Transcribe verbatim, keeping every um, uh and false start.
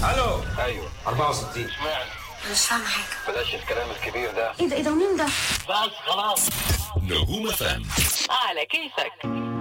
الو. ايوه أربعة وستين. اشمعنى؟ مش فاهمة حاجة. بلاش الكلام الكبير ده. ايه ده ايه ده مين ده؟ بس خلاص. نجوم فام على كيفك.